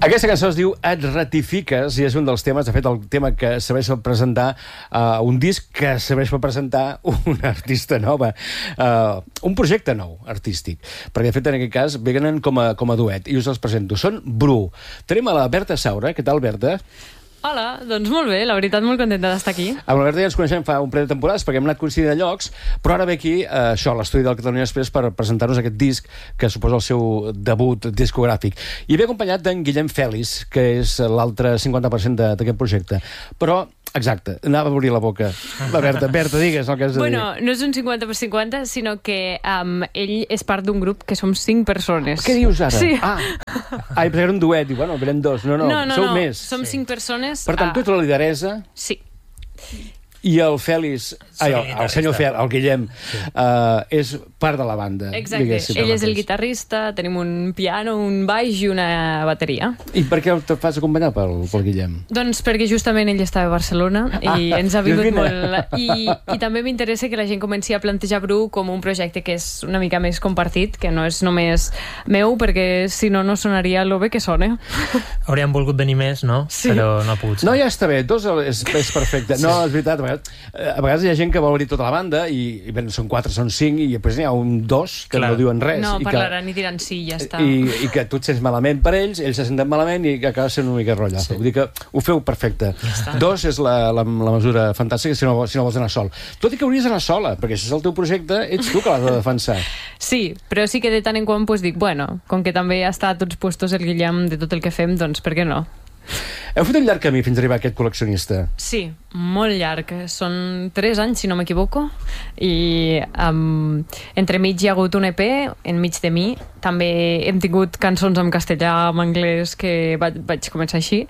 Aquesta cançó es diu Et ratifiques i és un dels temes, de fet, el tema que serveix per presentar un disc que serveix per presentar una artista nova, un projecte nou artístic, perquè de fet en aquest cas venen com a duet i us els presento. Són Bru. Tenim a la Berta Saura. Què tal, Berta? Hola, doncs molt bé, la veritat molt contenta d'estar aquí. Amb la Berta ja ens coneixem fa un parell de temporades perquè hem anat coincidint a llocs, però ara ve aquí a l'estudi del Catalunya Express per presentar-nos aquest disc que suposa el seu debut discogràfic. I ve acompanyat d'en Guillem Fèlix, que és l'altre 50% d'aquest projecte. Però, exacte, anava a obrir la boca. La Berta, digues el que has de dir. Bueno, no és un 50/50, sinó que ell és part d'un grup que som 5 persones. Què dius ara? Sí. Ai, però era un duet, i bueno, venen dos. No, sou més. Som 5 persones. Per tant, tu ets la lideresa. Sí. I el Fèlix, el senyor Fèlix, el Guillem, és part de la banda. Exacte, ell és el guitarrista, tenim un piano, un baix i una bateria. I per què te fas acompanyar pel Guillem? Doncs perquè justament ell estava a Barcelona i ens ha vingut molt. I també m'interessa que la gent comenci a plantejar Bru com un projecte que és una mica més compartit, que no és només meu, perquè si no, no sonaria lo bé que sona. Hauríem volgut venir més, no? Sí. Però no ha pogut ser. No, ja està bé, dos és perfecte. No, és veritat, a vegades hi ha gent que vol venir tota la banda i bé, són 4, són 5 i després n'hi ha un 2 que no diuen res. No, parlaran i diran sí, ja està. I que tu et sents malament per ells se senten malament i que acaba sent una mica rotllazo. Sí. Vull dir que ho feu perfecte. Ja 2 és la mesura fantàstica si no vols anar sol. Tot i que hauries d'anar sola, perquè si és el teu projecte, ets tu que l'has de defensar. Sí, però sí que de tant en quant pues, dic, bueno, com que també està a tots puestos el Guillem de tot el que fem, doncs per què no? Heu fet un llarg camí fins a arribar a aquest col·leccionista. Sí, molt llarg. Són 3 anys, si no m'equivoco, i entremig hi ha hagut un EP, enmig de mi. També hem tingut cançons en castellà, en anglès, que vaig començar així.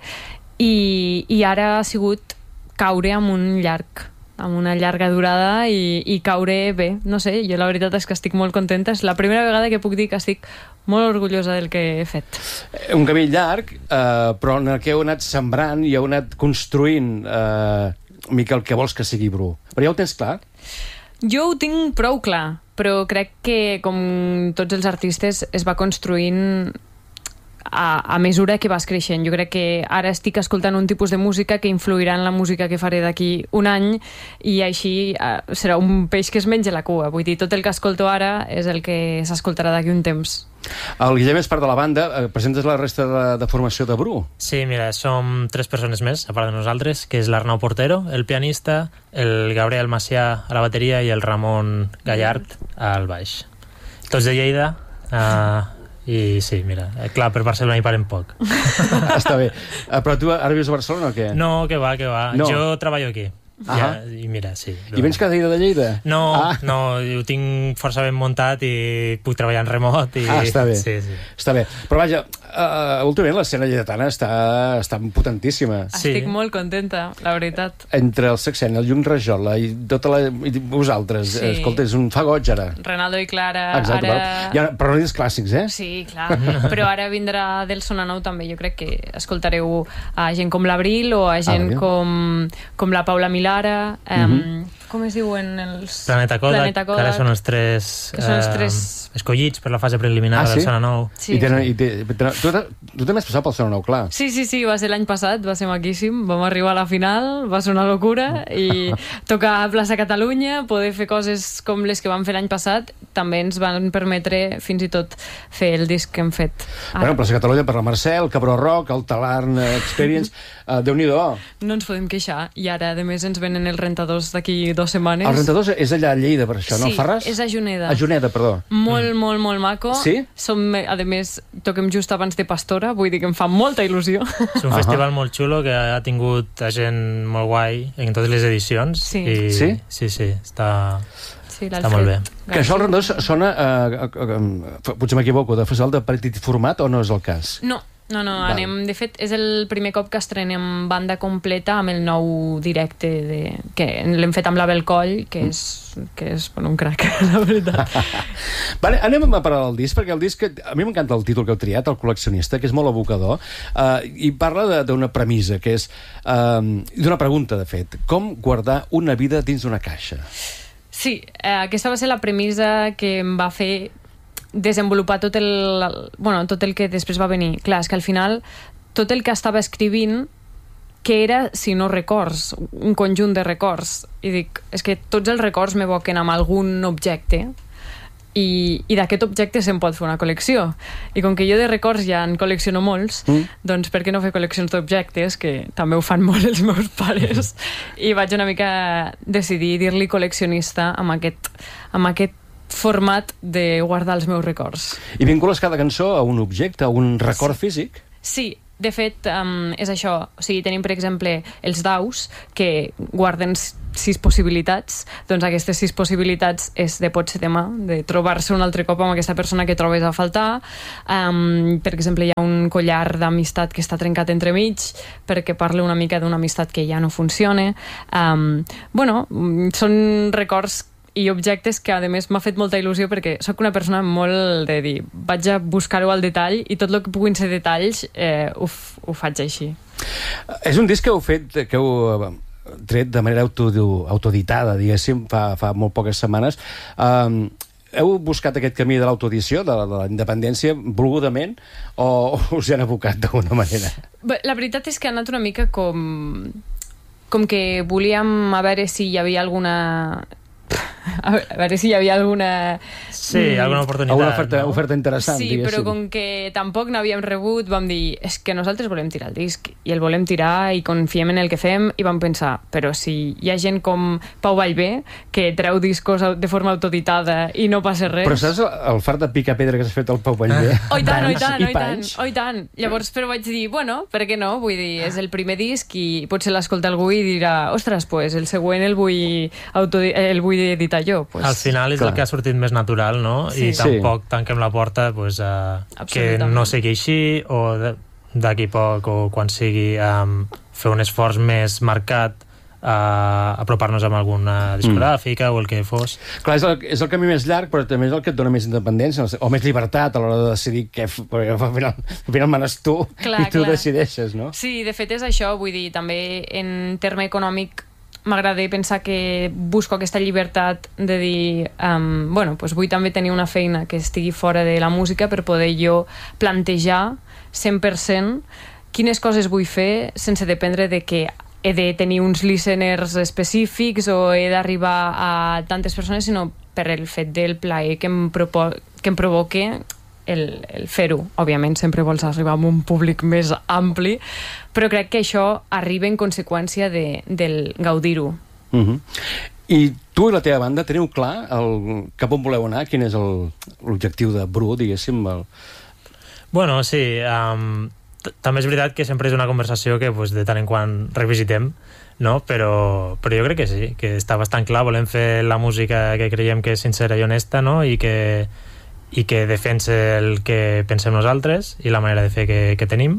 I ara ha sigut caure amb una llarga durada i caure bé. No sé, jo la veritat és que estic molt contenta. És la primera vegada que puc dir que estic molt orgullosa del que he fet. Un camí llarg, però en el que heu anat sembrant i heu anat construint mica el que vols que sigui Bru. Però ja ho tens clar? Jo ho tinc prou clar, però crec que, com tots els artistes, es va construint a mesura que vas creixent. Jo crec que ara estic escoltant un tipus de música que influirà en la música que faré d'aquí un any i així serà un peix que es menja la cua. Vull dir, tot el que escolto ara és el que s'escoltarà d'aquí un temps. El Guillem és part de la banda. Presentes la resta de formació de Bru? Sí, mira, som 3 persones més, a part de nosaltres, que és l'Arnau Portero, el pianista, el Gabriel Macià a la bateria i el Ramon Gallard al baix. Tots de Lleida, i sí, mira, clar, per Barcelona hi parem poc. Està bé. Però tu ara vius a Barcelona o què? No, que va. No. Jo treballo aquí. Ja, i mira, sí. I vens cada dia de Lleida? No, ho tinc força ben muntat i puc treballar en remot. Està bé. Sí. Està bé. Però vaja, últimament l'escena lleidatana està potentíssima. Estic molt contenta, la veritat. Entre el Saxena, el Llum Rajola i vosaltres, escolta, és un fa goig ara. Renaldo i Clara. Exacte, però no dius clàssics, eh? Sí, clar. Però ara vindrà del Sona Nou també. Jo crec que escoltareu a gent com l'Abril o a gent com la Paula Milà, com es diuen els... Planeta Kodak, que ara són els 3 escollits per la fase preliminar del Sona Nou. Sí. Tu també has passat pel Sona Nou, clar. Sí, va ser l'any passat, va ser maquíssim, vam arribar a la final, va ser una locura i tocar a Plaça Catalunya, poder fer coses com les que vam fer l'any passat, també ens van permetre fins i tot fer el disc que hem fet. Bueno, Plaça Catalunya per la Mercè, el Cabró Rock, el Talarn Experience, Déu-n'hi-do. No ens podem queixar, i ara a més ens venen el Rentadors d'aquí 2 setmanes. El Rentadors és allà a Lleida, per això, no? Farràs? Sí, és a Juneda. A Juneda, perdó. Molt maco. Sí? A més, toquem just abans de Pastora, vull dir que em fa molta il·lusió. És un festival molt xulo que ha tingut gent molt guai en totes les edicions. Sí. Sí, està molt bé. Que això el Rentadors sona, potser m'equivoco, de festival de petit format o no és el cas? No, anem, de fet és el primer cop que estrenem banda completa amb el nou directe que l'hem fet amb l'Abel Coll, que és un crac, la veritat. Vale, anem a parlar del disc, perquè el disc, a mi m'encanta el títol que heu triat, El col·leccionista, que és molt evocador, i parla d'una premissa, que és d'una pregunta, de fet: com guardar una vida dins d'una caixa? Sí, aquesta va ser la premissa que em va fer desenvolupar tot el que després va venir. Clar, és que al final tot el que estava escrivint que era, si no records, un conjunt de records. I dic, és que tots els records m'evoquen amb algun objecte i d'aquest objecte se'n pot fer una col·lecció. I com que jo de records ja en col·lecciono molts, doncs per què no fer col·leccions d'objectes, que també ho fan molt els meus pares, i vaig una mica decidir dir-li col·leccionista amb aquest format de guardar els meus records. I vincules cada cançó a un objecte, a un record físic? Sí, de fet, és això. O sigui, tenim, per exemple, els daus, que guarden 6 possibilitats. Doncs aquestes 6 possibilitats és de pot ser demà, de trobar-se un altre cop amb aquesta persona que trobes a faltar. Per exemple, hi ha un collar d'amistat que està trencat entremig perquè parla una mica d'una amistat que ja no funciona. Són records i objectes que, a més, m'ha fet molta il·lusió perquè sóc una persona molt de dir, vaig a buscar-ho al detall i tot el que puguin ser detalls ho faig així. És un disc que heu tret de manera autoeditada, diguéssim, fa molt poques setmanes. Heu buscat aquest camí de l'autoedició, de la independència, volgudament, o us hi han abocat d'alguna manera? La veritat és que ha anat una mica com que volíem a veure si hi havia alguna... Sí, alguna oportunitat. Alguna oferta interessant, sí, diguéssim. però com que tampoc n'havíem rebut, vam dir, és que nosaltres volem tirar el disc, i el volem tirar i confiem en el que fem, i vam pensar, però si hi ha gent com Pau Vallvé, que treu discos de forma autoeditada i no passa res... Però saps el fart de picar pedra que s'ha fet el Pau Vallvé? Oh, i tant. Llavors, però vaig dir, bueno, per què no? Vull dir, és el primer disc i potser l'escolta algú i dirà, ostres, pues el següent el vull editar jo. Pues, al final és el que ha sortit més natural, no? Sí. I tampoc tanquem la porta que no sigui així o d'aquí poc o quan sigui fer un esforç més marcat a apropar-nos amb alguna discogràfica o el que fos. Clar, és el camí més llarg, però també és el que et dona més independència o més llibertat a l'hora de decidir què... Perquè al final manes tu i tu decideixes, no? Sí, de fet és això, vull dir, també en terme econòmic m'agrada pensar que busco aquesta llibertat de dir, vull també tenir una feina que estigui fora de la música per poder jo plantejar 100% quines coses vull fer sense dependre de que he de tenir uns listeners específics o he d'arribar a tantes persones, sinó per el fet del plaer que em provoque el fer-ho. Òbviament sempre vols arribar a un públic més ampli, però crec que això arriba en conseqüència del gaudir-ho. I tu i la teva banda teniu clar cap on voleu anar? Quin és l'objectiu de Bru, diguéssim? Bueno, sí, també és veritat que sempre és una conversació que de tant en quant revisitem, no? Però jo crec que sí, que està bastant clar. Volem fer la música que creiem que és sincera i honesta, no? I que defensa el que pensem nosaltres i la manera de fer que tenim.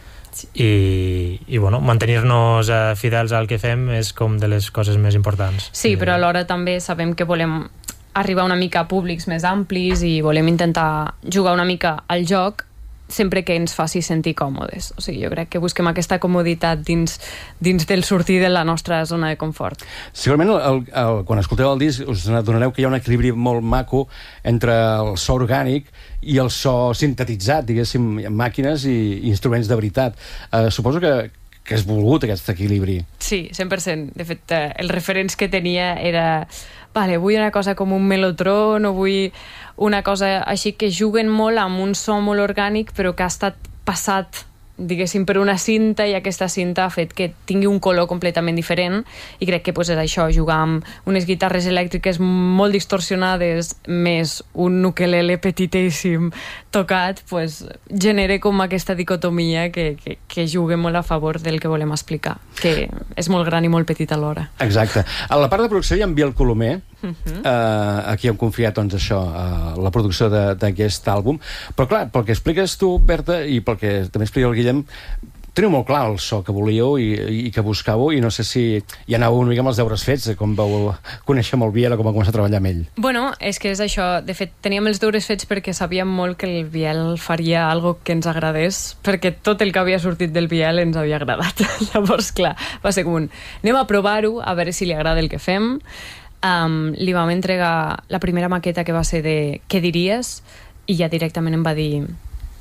I mantenir-nos fidels al que fem és com de les coses més importants. Sí, però alhora també sabem que volem arribar una mica a públics més amplis i volem intentar jugar una mica al joc sempre que ens faci sentir còmodes. O sigui, jo crec que busquem aquesta comoditat dins del sortir de la nostra zona de confort. Segurament quan escolteu el disc us adonareu que hi ha un equilibri molt maco entre el so orgànic i el so sintetitzat, diguéssim, màquines i instruments de veritat. Suposo que és volgut aquest equilibri. Sí, 100%. De fet, els referents que tenia era vull una cosa com un melotron o vull una cosa així que juguen molt amb un so molt orgànic però que ha estat passat, diguéssim, per una cinta i aquesta cinta ha fet que tingui un color completament diferent i crec que és això, jugar amb unes guitarres elèctriques molt distorsionades més un ukelele petitíssim tocat, genera com aquesta dicotomia que juga molt a favor del que volem explicar, que és molt gran i molt petit alhora. Exacte. A la part de producció hi ha en Biel Colomer, a qui hem confiat això, la producció d'aquest àlbum, però clar, pel que expliques tu, Berta, i pel que també explica el Guillem, teniu molt clar el so que volíeu i que buscàveu, i no sé si hi anàveu una mica amb els deures fets, com vau conèixer molt Biel o com va començar a treballar amb ell. Bueno, és que és això. De fet, teníem els deures fets perquè sabíem molt que el Biel faria algo que ens agradés, perquè tot el que havia sortit del Biel ens havia agradat. Llavors, clar, va ser com anem a provar-ho, a veure si li agrada el que fem. Li vam entregar la primera maqueta que va ser de què diries, i ja directament em va dir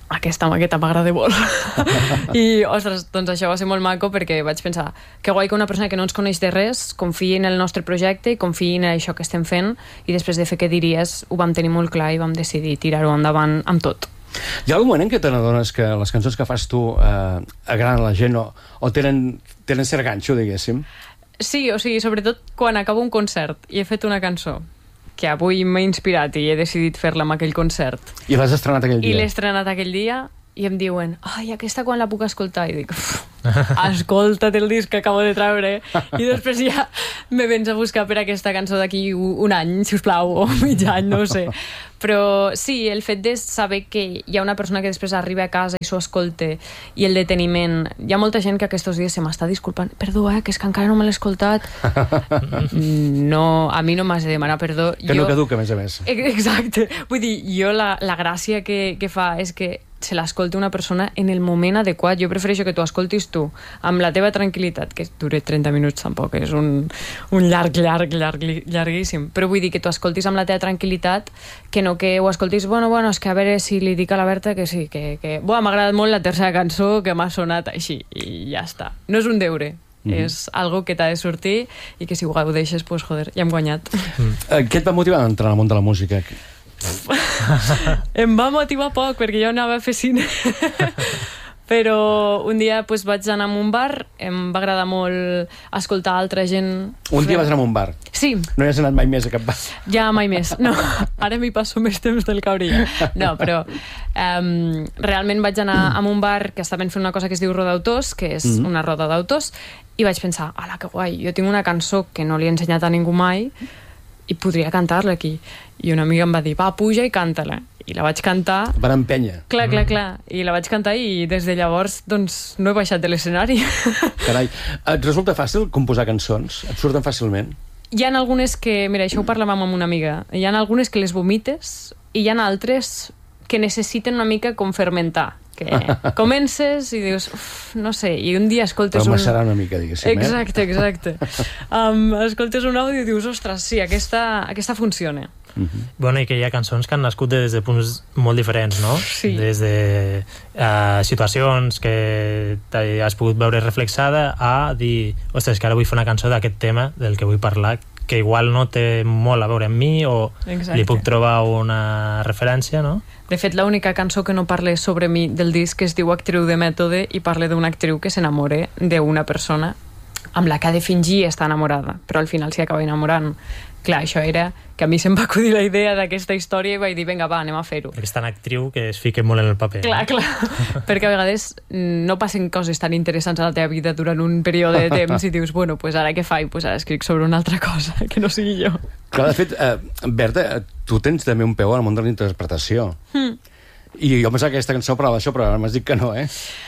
aquesta maqueta m'agrada molt. I, ostres, doncs això va ser molt maco perquè vaig pensar que guai que una persona que no ens coneix de res confiï en el nostre projecte i confiï en això que estem fent, i després de fer Què diries ho vam tenir molt clar i vam decidir tirar-ho endavant amb tot. Hi ha algun moment que te n'adones que les cançons que fas tu agraden a la gent o tenen cert ganxo, diguéssim? Sí, o sigui, sobretot quan acabo un concert i he fet una cançó que avui m'ha inspirat i he decidit fer-la en aquell concert. I l'has estrenat aquell dia? I l'he estrenat aquell dia i em diuen, ai, aquesta quan la puc escoltar? I dic, escolta't el disc que acabo de treure. I després ja me vens a buscar per aquesta cançó d'aquí un any, sisplau, o mig any, no ho sé. Però sí, el fet de saber que hi ha una persona que després arriba a casa i s'ho escolta, i el deteniment. Hi ha molta gent que aquests dies se m'està disculpant. Perdó, que és que encara no me l'he escoltat. No, a mi no m'has de demanar perdó. Que no caduca, a més a més. Exacte. Vull dir, jo la gràcia que fa és que se l'escolta una persona en el moment adequat. Jo prefereixo que tu escoltis tu, amb la teva tranquil·litat, que dure 30 minuts tampoc, és un llarguíssim, però vull dir que tu escoltis amb la teva tranquil·litat, que no que ho escoltis, bueno, és que a veure si li dic a la Berta que sí, que m'ha agradat molt la tercera cançó que m'ha sonat així, i ja està. No és un deure, és algo que t'ha de sortir i que si ho gaudeixes, pues, joder, ja hem guanyat. Què et va motivar a entrar al món de la música? Em va motivar poc perquè jo anava a fer cine. Però un dia pues, vaig anar a un bar, em va agradar molt escoltar altra gent. Un dia vas anar a un bar? Sí. No hi has anat mai més a cap bar? Ja mai més, no. Ara m'hi passo més temps del que hauria. No, però realment vaig anar a un bar que estaven fent una cosa que es diu Roda d'autors, que és una roda d'autors, i vaig pensar, ala, que guai, jo tinc una cançó que no li he ensenyat a ningú mai i podria cantar-la aquí. I una amiga em va dir, va, puja i canta-la. I la vaig cantar. Van empènyer. Clar. I la vaig cantar i des de llavors doncs, no he baixat de l'escenari. Carai, et resulta fàcil composar cançons? Et surten fàcilment? Hi ha algunes que, mira, això ho parlàvem amb una amiga, hi ha algunes que les vomites i hi ha altres que necessiten una mica com fermentar. Que comences i dius, no sé, i un dia escoltes però serà una mica, diguéssim. Exacte. Escoltes un àudio i dius, ostres, sí, aquesta funciona. Bueno, i que hi ha cançons que han nascut des de punts molt diferents, no? Sí. Des de situacions que has pogut veure reflexada a dir, ostres, que ara vull fer una cançó d'aquest tema del que vull parlar, que igual no té molt a veure amb mi o li puc trobar una referència, no? De fet, l'única cançó que no parla sobre mi del disc es diu Actriu de mètode i parla d'una actriu que s'enamora d'una persona amb la que ha de fingir estar enamorada, però al final s'hi acaba enamorant. Clar, això era que a mi se'm va acudir la idea d'aquesta història i vaig dir, vinga, va, anem a fer-ho. Perquè és tan actriu que es fica molt en el paper. Clar. Perquè a vegades no passen coses tan interessants a la teva vida durant un període de temps i dius, bueno, pues ara què faig? Pues ara escric sobre una altra cosa, que no sigui jo. Clar, de fet, Berta, tu tens també un peu al món de la interpretació. I jo pensava que aquesta cançó parlava d'això, però ara m'has dit que no,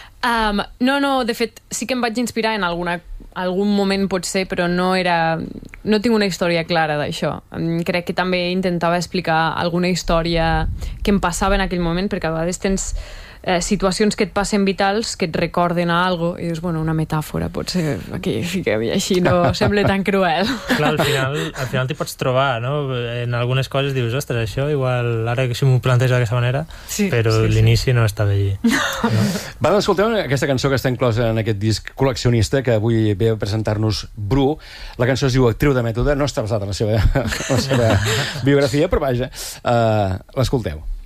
No, de fet, sí que em vaig inspirar en algun moment potser, però no tinc una història clara d'això. Crec que també intentava explicar alguna història que em passava en aquell moment, perquè a vegades tens situacions que et passen vitals, que et recorden a algo i dius, bueno, una metàfora, potser aquí fiquem i així no sembla tan cruel. Clar, al final t'hi pots trobar, no? En algunes coses dius, ostres, això igual ara que si m'ho plantejo d'aquesta manera, però l'inici no estava allí. No? Van, escolteu aquesta cançó que està inclosa en aquest disc col·leccionista que avui ve a presentar-nos Bru. La cançó es diu Actriu de mètode, no està basada en la seva biografia, però vaja, l'escolteu.